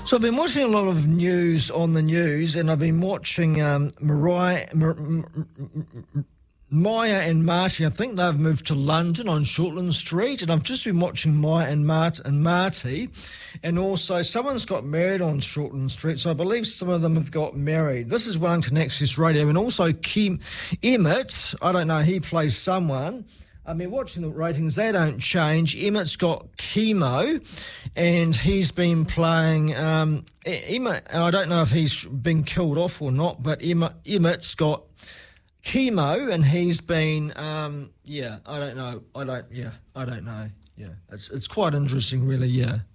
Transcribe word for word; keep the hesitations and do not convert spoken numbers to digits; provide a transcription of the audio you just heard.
So I've been watching a lot of news on the news, and I've been watching um, Mariah, Mar- Maya and Marty. I think they've moved to London on Shortland Street, and I've just been watching Maya and, Mart- and Marty, and also someone's got married on Shortland Street, so I believe some of them have got married. This is Wellington Access Radio, and also Kim Emmett, I don't know, he plays someone. I mean, watching the ratings, they don't change. Emmett's got chemo, and he's been playing. Um, Emmett, and I don't know if he's been killed off or not, but Emmett, Emmett's got chemo, and he's been. Um, yeah, I don't know. I don't. Yeah, I don't know. Yeah, it's it's quite interesting, really. Yeah.